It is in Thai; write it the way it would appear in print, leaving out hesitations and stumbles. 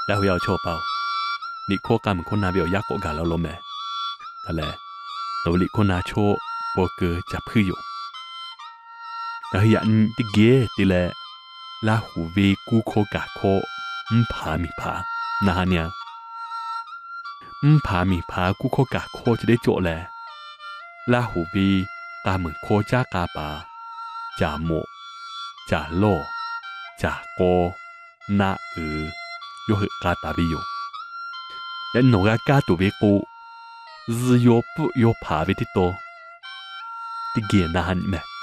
แล้ว要错包你可干们可拿表压过干了没但嘞努力可拿错波哥จับพือยู่แล้วยันที่เก๋ที่แลลาหูวีกูโคกะโคผามีผานะฮะเนี่ยผามีผากูโคกะโคจะได้โจแลลาหูวีกาเหมือนโคจ้ากาปาจ่าโมจ่าโลจ่าโกนาโยหกาตาบิโยยันหนูกาตัวเวกู日有不有爬为的多，的给那很咩？